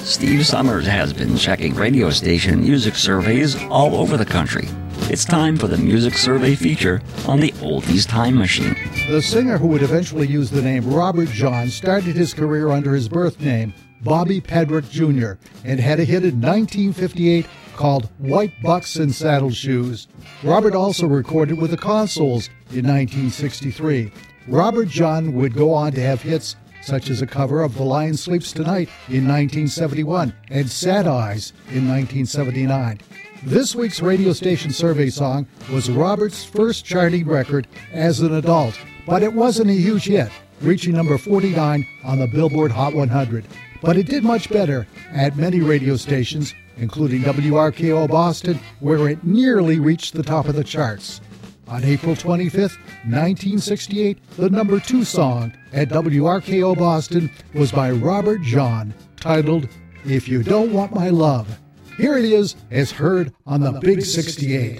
Steve Summers has been checking radio station music surveys all over the country. It's time for the music survey feature on the Oldies Time Machine. The singer who would eventually use the name Robert John started his career under his birth name, Bobby Pedrick Jr., and had a hit in 1958 called White Bucks and Saddle Shoes. Robert also recorded with the Consoles in 1963. Robert John would go on to have hits such as a cover of The Lion Sleeps Tonight in 1971 and Sad Eyes in 1979. This week's radio station survey song was Robert's first charting record as an adult, but it wasn't a huge hit, reaching number 49 on the Billboard Hot 100. But it did much better at many radio stations, including WRKO Boston, where it nearly reached the top of the charts. On April 25th, 1968, the number 2 song at WRKO Boston was by Robert John, titled If You Don't Want My Love. Here it is, as heard on the Big 68.